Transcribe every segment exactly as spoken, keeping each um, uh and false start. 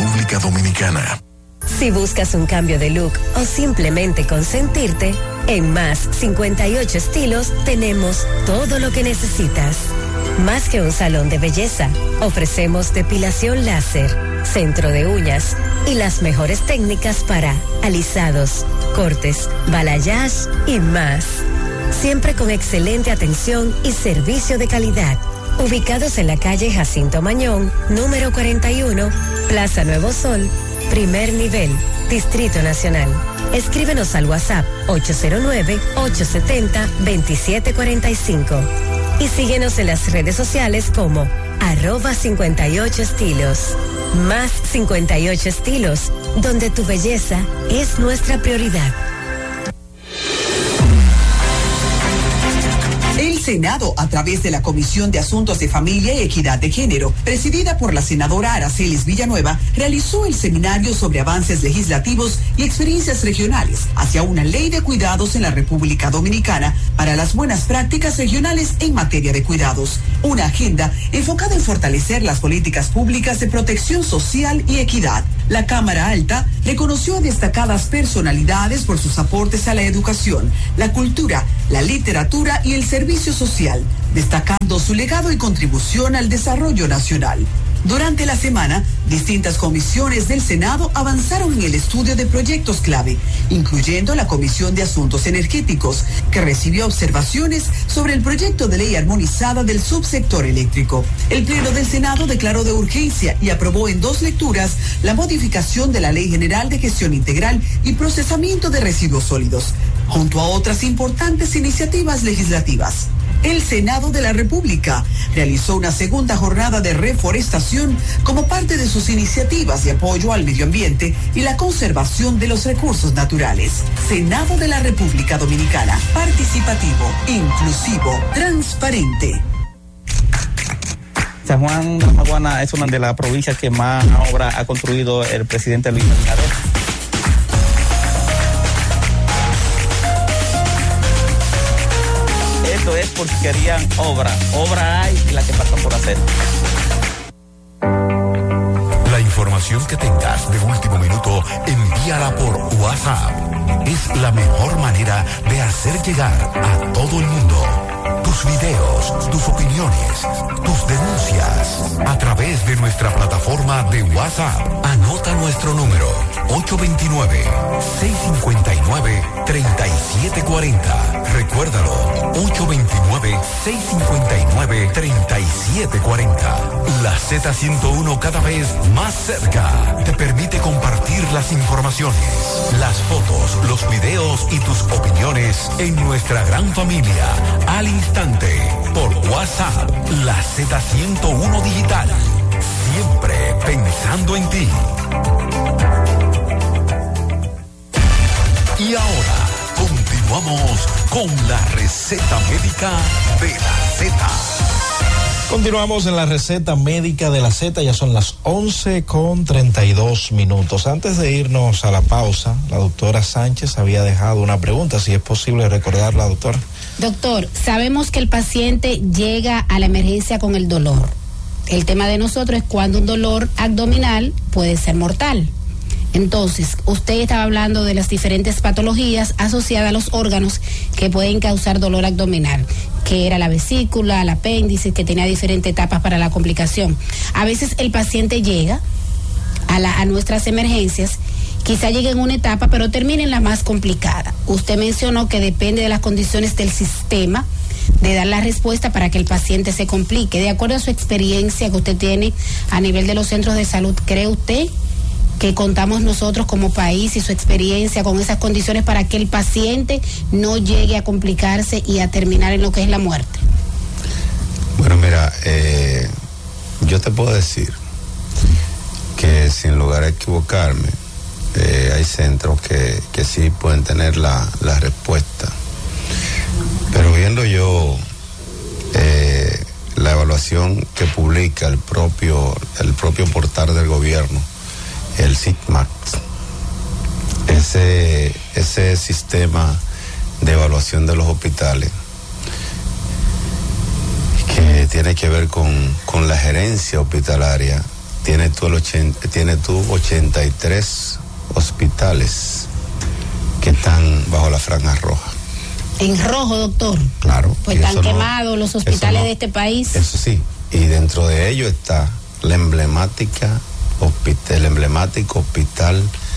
República Dominicana. Si buscas un cambio de look o simplemente consentirte, en Más cincuenta y ocho Estilos tenemos todo lo que necesitas. Más que un salón de belleza, ofrecemos depilación láser, centro de uñas y las mejores técnicas para alisados, cortes, balayage y más. Siempre con excelente atención y servicio de calidad. Ubicados en la calle Jacinto Mañón, número cuarenta y uno, Plaza Nuevo Sol, primer nivel, Distrito Nacional. Escríbenos al WhatsApp ocho cero nueve, ocho siete cero, dos siete cuatro cinco y síguenos en las redes sociales como arroba cincuenta y ocho estilos. Más cincuenta y ocho Estilos, donde tu belleza es nuestra prioridad. El Senado, a través de la Comisión de Asuntos de Familia y Equidad de Género, presidida por la senadora Aracelis Villanueva, realizó el seminario sobre avances legislativos y experiencias regionales hacia una ley de cuidados en la República Dominicana para las buenas prácticas regionales en materia de cuidados. Una agenda enfocada en fortalecer las políticas públicas de protección social y equidad. La Cámara Alta reconoció a destacadas personalidades por sus aportes a la educación, la cultura, la literatura y el servicio social, destacando su legado y contribución al desarrollo nacional. Durante la semana, distintas comisiones del Senado avanzaron en el estudio de proyectos clave, incluyendo la Comisión de Asuntos Energéticos, que recibió observaciones sobre el proyecto de ley armonizada del subsector eléctrico. El Pleno del Senado declaró de urgencia y aprobó en dos lecturas la modificación de la Ley General de Gestión Integral y Procesamiento de Residuos Sólidos, junto a otras importantes iniciativas legislativas. El Senado de la República realizó una segunda jornada de reforestación como parte de sus iniciativas de apoyo al medio ambiente y la conservación de los recursos naturales. Senado de la República Dominicana, participativo, inclusivo, transparente. San Juan de la Maguana es una de las provincias que más obra ha construido el presidente Luis Abinader. Esto es porque querían obra. Obra hay y la que faltan por hacer. La información que tengas de último minuto, envíala por WhatsApp. Es la mejor manera de hacer llegar a todo el mundo tus videos, tus opiniones, tus denuncias a través de nuestra plataforma de WhatsApp. Anota nuestro número ocho dos nueve, seis cinco nueve, tres siete cuatro cero. Recuérdalo, ocho dos nueve, seis cinco nueve, tres siete cuatro cero. La Z ciento uno, cada vez más cerca, te permite compartir las informaciones, las fotos, los videos y tus opiniones en nuestra gran familia al instante por WhatsApp. La Z ciento uno Digital, siempre pensando en ti. Y ahora continuamos con la receta médica de la Z. Continuamos en la receta médica de la Z, ya son las once con treinta y dos minutos. Antes de irnos a la pausa, la doctora Sánchez había dejado una pregunta, si es posible recordarla, doctora. Doctor, sabemos que el paciente llega a la emergencia con el dolor. El tema de nosotros es cuando un dolor abdominal puede ser mortal. Entonces, usted estaba hablando de las diferentes patologías asociadas a los órganos que pueden causar dolor abdominal, que era la vesícula, el apéndice, que tenía diferentes etapas para la complicación. A veces el paciente llega a, la, a nuestras emergencias, quizá llegue en una etapa, pero termine en la más complicada. Usted mencionó que depende de las condiciones del sistema de dar la respuesta para que el paciente se complique. De acuerdo a su experiencia que usted tiene a nivel de los centros de salud, ¿cree usted que contamos nosotros como país y su experiencia con esas condiciones para que el paciente no llegue a complicarse y a terminar en lo que es la muerte? Bueno, mira, eh, yo te puedo decir que sin lugar a equivocarme, eh, hay centros que, que sí pueden tener la, la respuesta. Pero viendo yo eh, la evaluación que publica el propio, el propio portal del gobierno, el SIGMAX, ese, ese sistema de evaluación de los hospitales que tiene que ver con, con la gerencia hospitalaria, tienes tú, el ochenta, tienes tú ochenta y tres hospitales que están bajo la franja roja. En rojo, doctor. Claro. Pues están quemados no, los hospitales no, de este país. Eso sí, y dentro de ello está la emblemática hospital, el emblemático hospital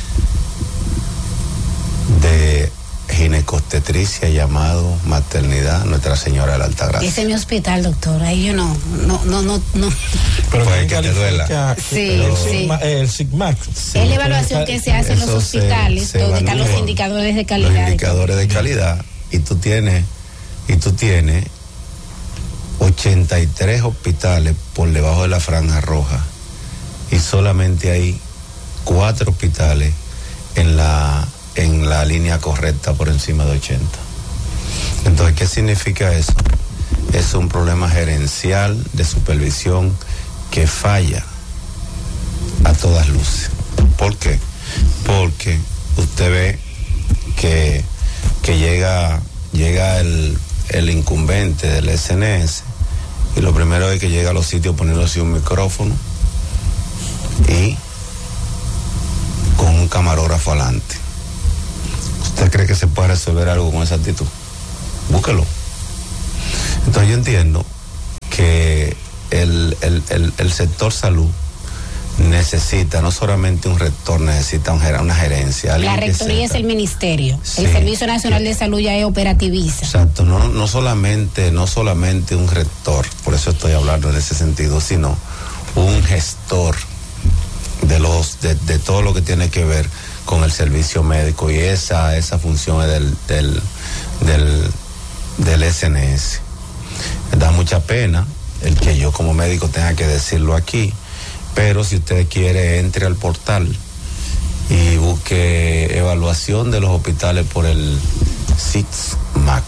de ginecobstetricia llamado Maternidad Nuestra Señora de la Altagracia. Ese es mi hospital, doctor. Ahí yo no, no, no, no, no. Pero puede que te duela. Sí, el sí. Sigma, el SIGMAC. Sí. Es la evaluación que se hace en los hospitales, se, se donde están los indicadores de calidad. Los indicadores de calidad. Y tú tienes, y tú tienes ochenta y tres hospitales por debajo de la franja roja. Y solamente hay cuatro hospitales en la en la línea correcta por encima de ochenta. Entonces, ¿qué significa eso? Es un problema gerencial de supervisión que falla a todas luces. ¿Por qué? Porque usted ve que, que llega, llega el, el incumbente del S N S y lo primero es que llega a los sitios poniéndose un micrófono y con un camarógrafo adelante. ¿Usted cree que se puede resolver algo con esa actitud? Búsquelo. Entonces yo entiendo que el, el, el, el sector salud necesita no solamente un rector, necesita un, una gerencia. La rectoría es el ministerio. Sí, el Servicio Nacional que, de Salud ya es operativiza. Exacto, no, no solamente, no solamente un rector, por eso estoy hablando en ese sentido, sino un gestor de los, de, de todo lo que tiene que ver con el servicio médico, y esa, esa función es del, del, del, del S N S. Me da mucha pena el que yo como médico tenga que decirlo aquí, pero si usted quiere, entre al portal y busque evaluación de los hospitales por el SIGMAC.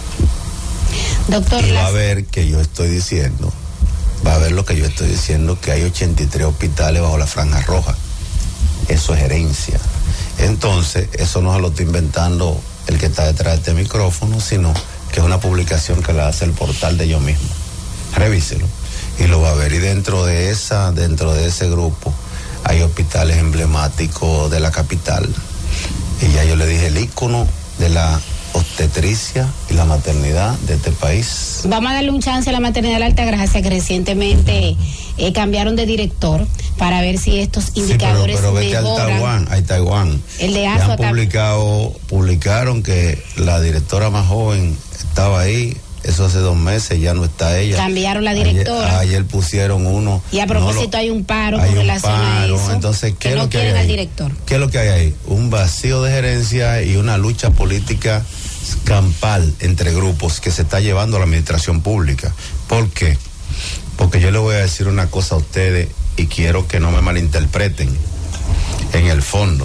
Doctor, y va a ver que yo estoy diciendo, va a ver lo que yo estoy diciendo, que hay ochenta y tres hospitales bajo la franja roja. Eso es gerencia. Entonces, eso no se lo está inventando el que está detrás de este micrófono, sino que es una publicación que la hace el portal de yo mismo. Revíselo y lo va a ver. Y dentro de esa, dentro de ese grupo hay hospitales emblemáticos de la capital. Y ya yo le dije, el ícono de la obstetricia y la maternidad de este país. Vamos a darle un chance a la maternidad de la Altagracia, que recientemente eh, cambiaron de director para ver si estos indicadores sí, pero, pero vete mejoran. Al Taiwán, hay Taiwán. El de han ASO publicado, publicaron que la directora más joven estaba ahí. Eso hace dos meses, ya no está ella. Cambiaron la directora. Ayer, ayer pusieron uno. Y a propósito no lo, hay un paro hay con un relación paro, a eso. Entonces, ¿qué que es no lo que quieren hay al ahí? director. ¿Qué es lo que hay ahí? Un vacío de gerencia y una lucha política campal entre grupos que se está llevando a la administración pública. ¿Por qué? Porque yo le voy a decir una cosa a ustedes y quiero que no me malinterpreten. En el fondo,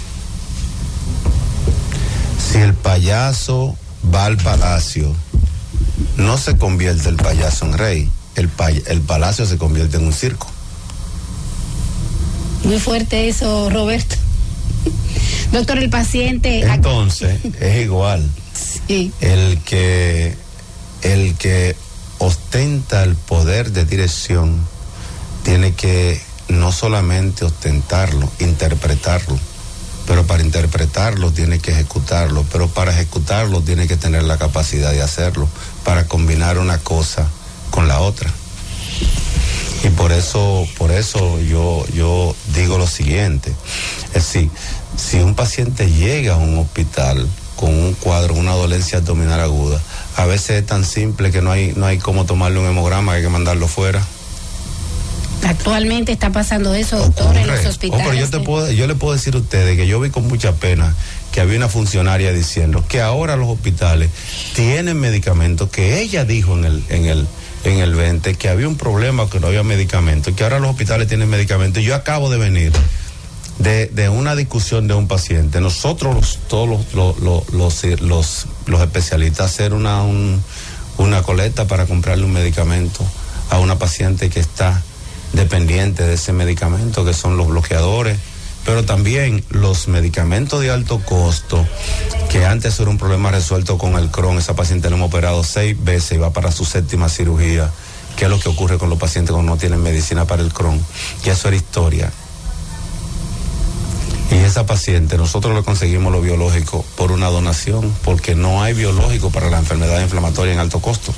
si el payaso va al palacio, no se convierte el payaso en rey, el, pay- el palacio se convierte en un circo. Muy fuerte eso, Roberto. Doctor, el paciente... Entonces, es igual. Sí. El que, el que ostenta el poder de dirección tiene que no solamente ostentarlo, interpretarlo, pero para interpretarlo tiene que ejecutarlo, pero para ejecutarlo tiene que tener la capacidad de hacerlo, para combinar una cosa con la otra. Y por eso, por eso yo, yo digo lo siguiente, es decir, si un paciente llega a un hospital con un cuadro, una dolencia abdominal aguda, a veces es tan simple que no hay, no hay cómo tomarle un hemograma, hay que mandarlo fuera. Actualmente está pasando eso, doctor, Ocurre. en los hospitales. Oh, pero yo, te puedo, yo le puedo decir a ustedes que yo vi con mucha pena que había una funcionaria diciendo que ahora los hospitales tienen medicamentos, que ella dijo en el, en el, en el veinte que había un problema, que no había medicamentos, que ahora los hospitales tienen medicamentos. Yo acabo de venir de, de una discusión de un paciente. Nosotros, los, todos los, los, los, los, los, los especialistas, hacer una, un, una colecta para comprarle un medicamento a una paciente que está dependiente de ese medicamento, que son los bloqueadores, pero también los medicamentos de alto costo, que antes era un problema resuelto con el Crohn. Esa paciente la hemos operado seis veces y va para su séptima cirugía, qué es lo que ocurre con los pacientes cuando no tienen medicina para el Crohn, y eso era historia. Y esa paciente, nosotros le conseguimos lo biológico por una donación, porque no hay biológico para la enfermedad inflamatoria en alto costo.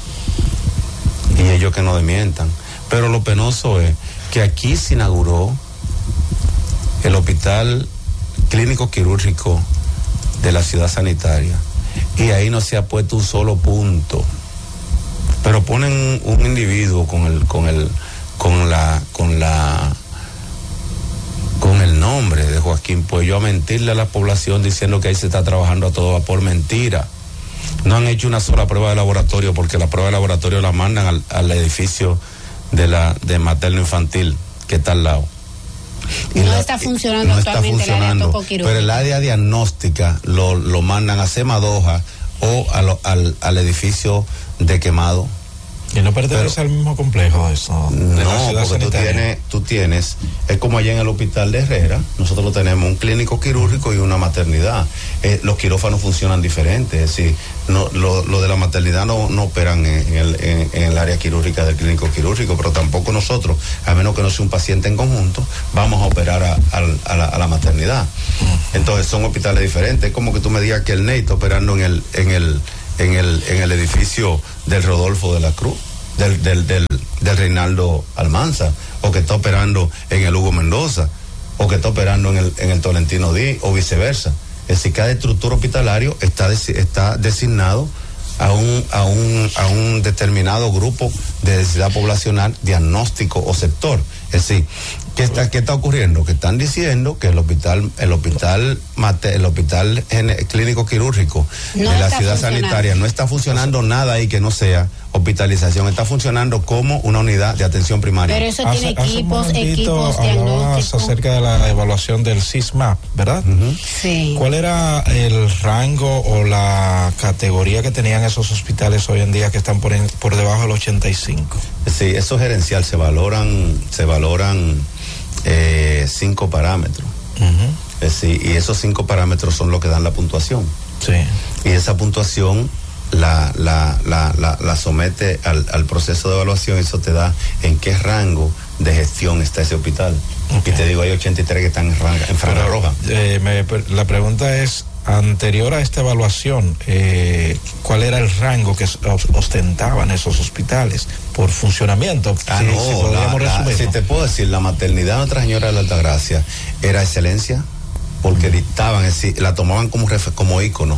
Y ellos que no desmientan. Pero lo penoso es que aquí se inauguró el Hospital Clínico Quirúrgico de la Ciudad Sanitaria, y ahí no se ha puesto un solo punto. Pero ponen un individuo con el, con el, con la, con la, con el nombre de Joaquín Puello a mentirle a la población diciendo que ahí se está trabajando a todo vapor. Mentira. No han hecho una sola prueba de laboratorio, porque la prueba de laboratorio la mandan al, al edificio de la de materno infantil que está al lado. Y no la, está funcionando no actualmente está funcionando, el área tocoquirúrgica. Pero el área diagnóstica lo, lo mandan a Semadoja o a lo, al, al edificio de Quemado. ¿Y no pertenece al mismo complejo eso? De no, la ciudad porque tú tienes, tú tienes, es como allá en el hospital de Herrera, nosotros tenemos un clínico quirúrgico y una maternidad. Eh, los quirófanos funcionan diferentes, es decir, no, lo, lo de la maternidad no, no operan en, en, el, en, en el área quirúrgica del clínico quirúrgico, pero tampoco nosotros, a menos que no sea un paciente en conjunto, vamos a operar a, a, a, la, a la maternidad. Entonces son hospitales diferentes. Es como que tú me digas que el N E I está operando en el, en el en el en el edificio del Rodolfo de la Cruz, del del del, del Reinaldo Almanza, o que está operando en el Hugo Mendoza, o que está operando en el en el Tolentino Díaz, o viceversa. Es decir, cada estructura hospitalario está está designado a un a un a un determinado grupo de densidad poblacional, diagnóstico o sector. Es decir, ¿qué está qué está ocurriendo? Que están diciendo que el hospital el hospital mate, el hospital clínico quirúrgico no de la ciudad sanitaria no está funcionando nada ahí que no sea hospitalización, está funcionando como una unidad de atención primaria. Pero eso tiene hace, equipos, hace equipos diagnósticos. Acerca de la evaluación del SISMAP, ¿verdad? Uh-huh. Sí. ¿Cuál era el rango o la categoría que tenían esos hospitales hoy en día que están por, en, por debajo del ochenta y cinco? Sí, eso es gerencial, se valoran, se valoran eh, cinco parámetros. Uh-huh. Es decir, y esos cinco parámetros son los que dan la puntuación. Sí. Y esa puntuación La, la, la, la, la somete al, al proceso de evaluación, y eso te da en qué rango de gestión está ese hospital. Okay. Y te digo, hay ochenta y tres que están en, ranga, en franja roja. Eh, me, la pregunta es, anterior a esta evaluación, eh, ¿cuál era el rango que ostentaban esos hospitales por funcionamiento? Ah, si, no, si, podríamos la, la, si te puedo decir, la maternidad de Nuestra Señora de la Altagracia era excelencia, porque dictaban, es decir, la tomaban como, como ícono.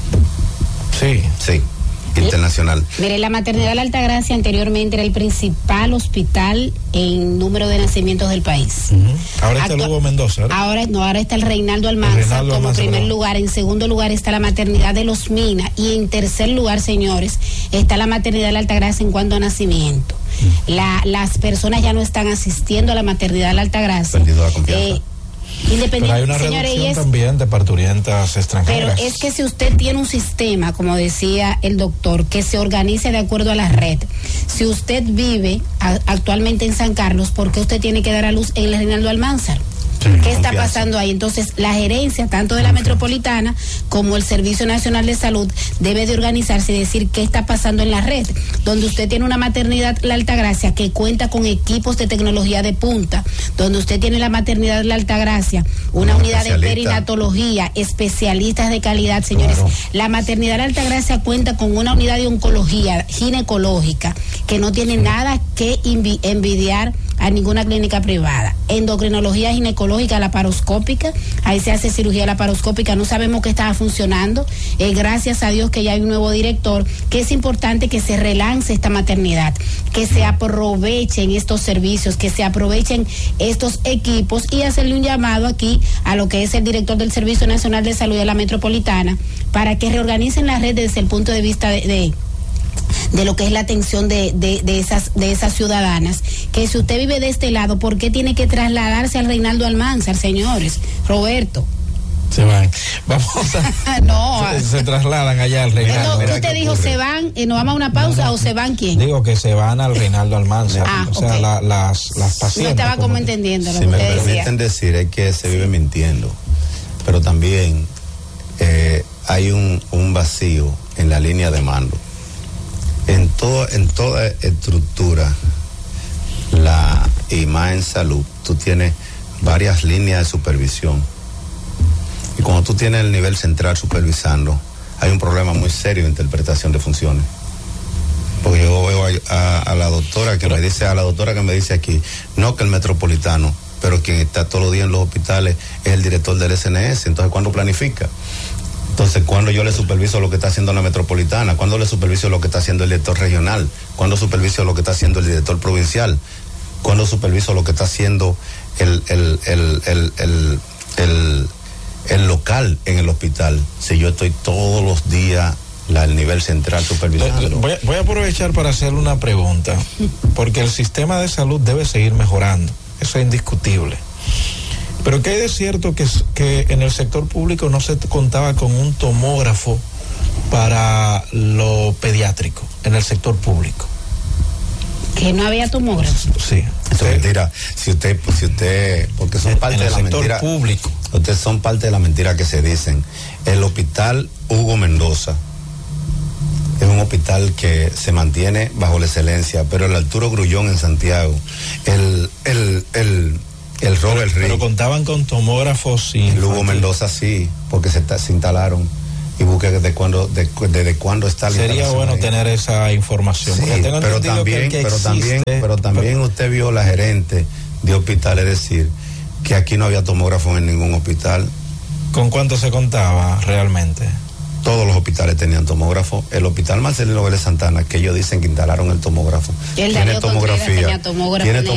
Sí. Sí, internacional. Mire, la maternidad de la Altagracia anteriormente era el principal hospital en número de nacimientos del país. Uh-huh. Ahora está Actu- el Hugo Mendoza, ¿verdad? Ahora no, ahora está el Reinaldo Almanza el Reinaldo como Almanza, primer ¿verdad? lugar. En segundo lugar está la maternidad de Los Minas. Y en tercer lugar, señores, está la maternidad de la Altagracia en cuanto a nacimiento. Uh-huh. La, las personas ya no están asistiendo a la maternidad de la Altagracia. Perdido la confianza. Eh, Pero hay una señores, reducción es, también de parturientas extranjeras. Pero es que si usted tiene un sistema, como decía el doctor, que se organice de acuerdo a la red, si usted vive a, actualmente en San Carlos, ¿por qué usted tiene que dar a luz en el Reinaldo Almanzar? Sí, ¿Qué está confianza. pasando ahí? Entonces, la gerencia, tanto de la confianza. Metropolitana como el Servicio Nacional de Salud, debe de organizarse y decir qué está pasando en la red, donde usted tiene una maternidad, la Altagracia, que cuenta con equipos de tecnología de punta, donde usted tiene la maternidad, la Altagracia, una, una unidad de perinatología, especialistas de calidad, señores. Claro. La maternidad, la Altagracia, cuenta con una unidad de oncología ginecológica, que no tiene sí. nada que envi- envidiar a ninguna clínica privada. Endocrinología ginecológica laparoscópica, ahí se hace cirugía laparoscópica, no sabemos qué estaba funcionando, eh, gracias a Dios que ya hay un nuevo director, que es importante que se relance esta maternidad, que se aprovechen estos servicios, que se aprovechen estos equipos, y hacerle un llamado aquí a lo que es el director del Servicio Nacional de Salud de la Metropolitana, para que reorganicen la red desde el punto de vista de, de de lo que es la atención de, de, de esas de esas ciudadanas, que si usted vive de este lado, ¿por qué tiene que trasladarse al Reinaldo Almanzar, señores? Roberto. Se van. Vamos a... no. Se, se trasladan allá al Reinaldo. No, usted dijo, ¿se van? Eh, ¿Nos vamos a una pausa no, no, o se van quién? Digo que se van al Reinaldo Almanzar. Ah, o sea, okay. la, las, las pacientes. No estaba como, como entendiendo lo si que me usted permiten decía. decir, es que se vive mintiendo. Pero también eh, hay un, un vacío en la línea de mando. En, todo, en toda estructura, la, y más en salud, tú tienes varias líneas de supervisión. Y cuando tú tienes el nivel central supervisando, hay un problema muy serio de interpretación de funciones. Porque yo veo a, a, a la doctora que me dice, a la doctora que me dice aquí, no que el metropolitano, pero quien está todos los días en los hospitales es el director del S N S. Entonces, ¿cuándo planifica? Entonces, ¿cuándo yo le superviso lo que está haciendo la metropolitana? ¿Cuándo le superviso lo que está haciendo el director regional? ¿Cuándo superviso lo que está haciendo el director provincial? ¿Cuándo superviso lo que está haciendo el, el, el, el, el, el, el local en el hospital? Si yo estoy todos los días la, el nivel central supervisando. Voy, voy a aprovechar para hacerle una pregunta, porque el sistema de salud debe seguir mejorando, eso es indiscutible. Pero ¿qué hay de cierto que, que en el sector público no se contaba con un tomógrafo para lo pediátrico, en el sector público? Que no había tomógrafo. Sí. Eso es mentira. Si usted, si usted, porque son parte de la mentira. En el sector público. Ustedes son parte de la mentira que se dicen. El hospital Hugo Mendoza es un hospital que se mantiene bajo la excelencia, pero el Arturo Grullón en Santiago, el, el, el, el Robert Reed. Pero contaban con tomógrafos y. El Hugo Mendoza sí, porque se, se instalaron. Y busque desde cuándo, de, desde cuándo está la Sería bueno ahí. Tener esa información. Sí, tengo pero también, que que pero existe, también, pero también pero... usted vio la gerente de hospitales decir que aquí no había tomógrafos en ningún hospital. ¿Con cuánto se contaba realmente? Todos los hospitales tenían tomógrafo. El hospital Marcelino Vélez Santana, que ellos dicen que instalaron el tomógrafo, el tiene tomografía, tenía tomógrafo tiene